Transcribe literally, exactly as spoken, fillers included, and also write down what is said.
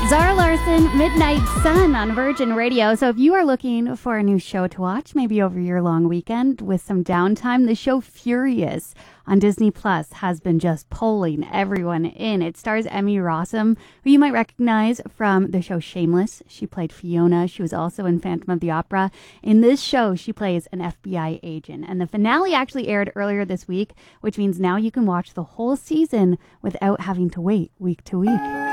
Zara Larson, Midnight Sun on Virgin Radio. So if you are looking for a new show to watch, maybe over your long weekend with some downtime, the show Furious on Disney Plus has been just pulling everyone in. It stars Emmy Rossum, who you might recognize from the show Shameless. She played Fiona. She was also in Phantom of the Opera. In this show, she plays an F B I agent. And the finale actually aired earlier this week, which means now you can watch the whole season without having to wait week to week.